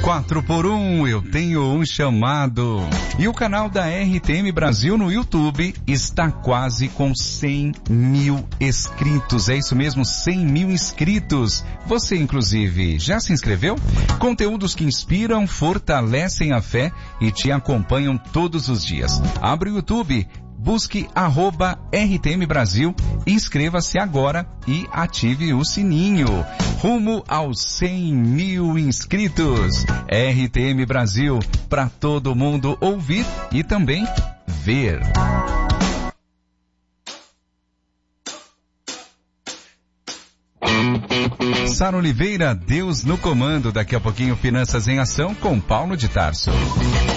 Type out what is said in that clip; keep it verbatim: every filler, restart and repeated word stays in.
quatro por um, eu tenho um chamado. E o canal da R T M Brasil no YouTube está quase com cem mil inscritos. É isso mesmo, cem mil inscritos. Você, inclusive, já se inscreveu? Conteúdos que inspiram, fortalecem a fé e te acompanham todos os dias. Abre o YouTube, busque arroba R T M Brasil, inscreva-se agora e ative o sininho. Rumo aos cem mil inscritos. R T M Brasil, para todo mundo ouvir e também ver. Sara Oliveira, Deus no comando. Daqui a pouquinho, Finanças em Ação com Paulo de Tarso.